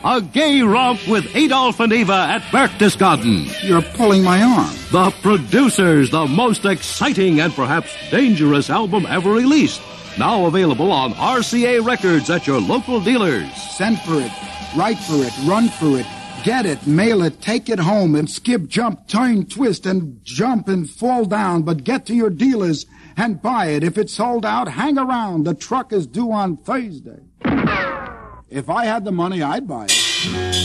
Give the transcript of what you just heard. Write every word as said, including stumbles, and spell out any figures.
A gay romp with Adolf and Eva at Berchtesgaden. You're pulling my arm. The Producers, the most exciting and perhaps dangerous album ever released. Now available on R C A Records at your local dealers. Send for it, write for it, run for it, get it, mail it, take it home, and skip, jump, turn, twist, and jump and fall down. But get to your dealers and buy it. If it's sold out, hang around. The truck is due on Thursday. If I had the money, I'd buy it.